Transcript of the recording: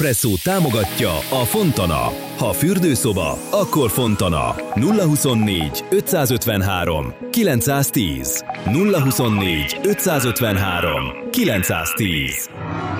Espresso támogatja a Fontana. Ha fürdőszoba, akkor Fontana. 024 553 910. 024 553 910.